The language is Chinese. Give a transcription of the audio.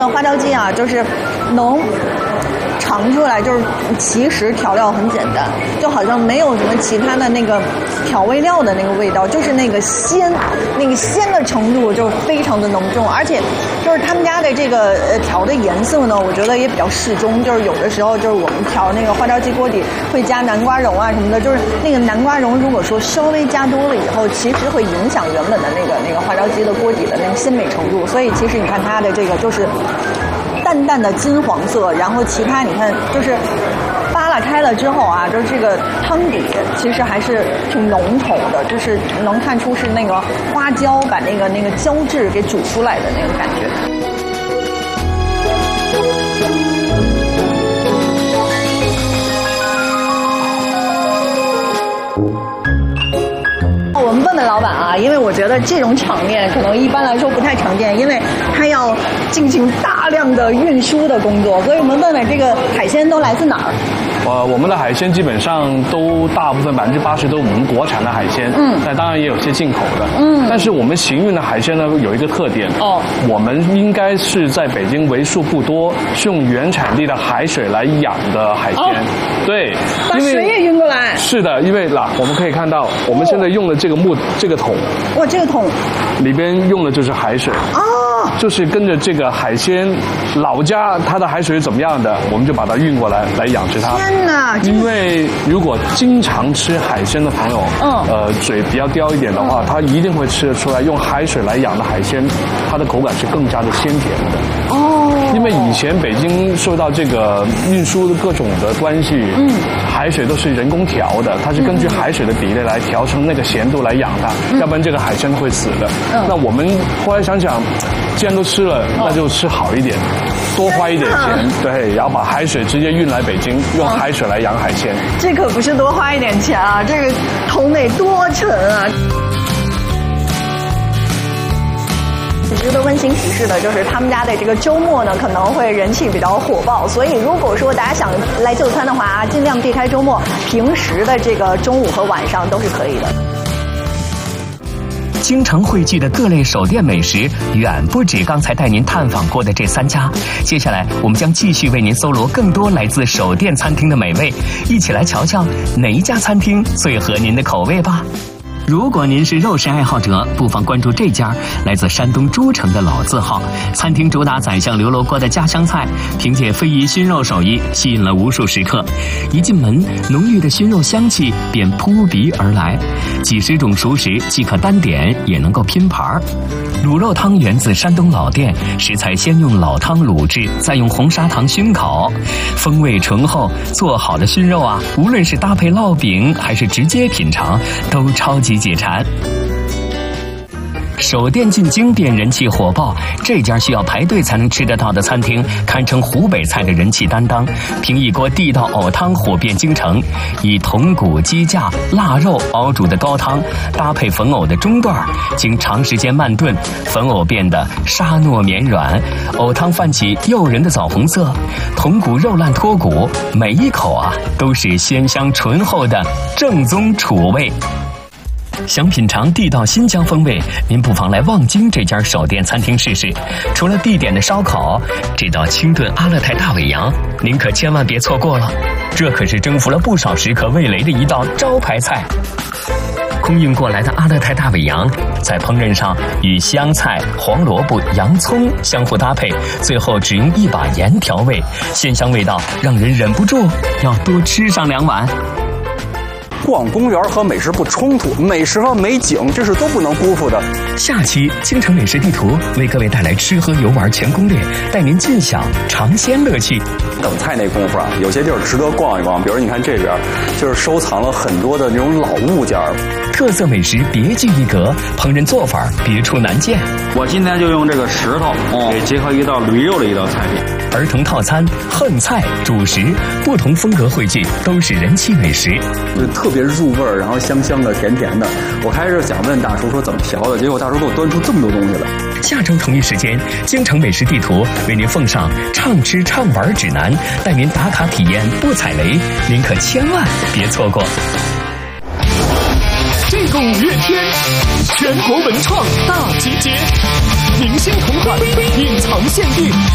花椒鸡啊，就是能尝出来，就是其实调料很简单，就好像没有什么其他的那个调味料的那个味道，就是那个鲜的程度就非常的浓重，而且就是他们家的这个调的颜色呢，我觉得也比较适中，就是有的时候就是我们调那个花椒鸡锅底会加南瓜蓉啊什么的，就是那个南瓜蓉如果说稍微加多了以后，其实会影响原本的那个花椒鸡的锅底的那个鲜美程度，所以其实你看它的这个就是淡淡的金黄色，然后其他你看就是扒拉开了之后啊，就是这个汤底其实还是挺浓稠的，就是能看出是那个花椒把那个胶质给煮出来的那个感觉。我们问问老板啊，因为我觉得这种场面可能一般来说不太常见，因为它要进行大量的运输的工作，所以我们问问这个海鲜都来自哪儿？ 我们的海鲜基本上都大部分80%都是我们国产的海鲜，那当然也有些进口的，但是我们行运的海鲜呢有一个特点，我们应该是在北京为数不多是用原产地的海水来养的海鲜，对， 把水也运过来。 是的，因为我们可以看到我们现在用的这个桶， 哇，这个桶里边用的就是海水就是跟着这个海鲜老家它的海水是怎么样的，我们就把它运过来养殖它。 天哪！ 因为如果经常吃海鲜的朋友，嘴比较刁一点的话，他一定会吃得出来，用海水来养的海鲜，它的口感是更加的鲜甜的。因为以前北京受到这个运输的各种的关系，海水都是人工调的，它是根据海水的比例来调成那个咸度来养它，要不然这个海鲜会死的。那我们后来想想，既然都吃了，那就吃好一点，多花一点钱，对，然后把海水直接运来北京，用海水来养海鲜。 这可不是多花一点钱啊，这个桶得多沉啊！值得温馨提示的就是他们家的这个周末呢可能会人气比较火爆，所以如果说大家想来就餐的话，尽量避开周末，平时的这个中午和晚上都是可以的。 京城汇聚的各类手店美食远不止刚才带您探访过的这3家，接下来我们将继续为您搜罗更多来自手店餐厅的美味，一起来瞧瞧哪一家餐厅最合您的口味吧。如果您是肉食爱好者，不妨关注这家来自山东诸城的老字号餐厅，主打宰相刘罗锅的家乡菜，凭借非遗熏肉手艺吸引了无数食客。一进门，浓郁的熏肉香气便扑鼻而来，几十种熟食既可单点，也能够拼盘。卤肉汤源自山东老店，食材先用老汤卤制，再用红砂糖熏烤，风味醇厚。做好的熏肉啊，无论是搭配烙饼还是直接品尝，都超级解馋。手店进京便人气火爆，这家需要排队才能吃得到的餐厅，堪称湖北菜的人气担当。凭一锅地道藕汤火遍京城，以筒骨鸡架、腊肉熬煮的高汤，搭配粉藕的中段，经长时间慢炖，粉藕变得沙糯绵软，藕汤泛起诱人的枣红色，筒骨肉烂脱骨，每一口啊都是鲜香醇厚的正宗楚味。想品尝地道新疆风味，您不妨来望京这家手店餐厅试试。除了地点的烧烤，这道清炖阿勒泰大尾羊您可千万别错过了，这可是征服了不少食客味蕾的一道招牌菜。空运过来的阿勒泰大尾羊在烹饪上与香菜、黄萝卜、洋葱相互搭配，最后只用一把盐调味，鲜香味道让人忍不住要多吃上2碗。 逛公园和美食不冲突，美食和美景这是都不能辜负的。 下期京城美食地图为各位带来吃喝游玩全攻略，带您尽享尝鲜乐趣。 等菜那功夫啊，有些地儿值得逛一逛，比如你看这边，就是收藏了很多的那种老物件， 特色美食别具一格，烹饪做法别处难见。 我今天就用这个石头给结合一道驴肉的一道菜品。 儿童套餐、横菜、主食，不同风格汇聚，都是人气美食， 就特别入味儿，然后香香的、甜甜的。我开始想问大叔说怎么调的，结果大叔给我端出这么多东西来。 下周同一时间，京城美食地图为您奉上畅吃畅玩指南，带您打卡体验不踩雷，您可千万别错过。这个5月天，全国文创大集结，明星同款，隐藏限定。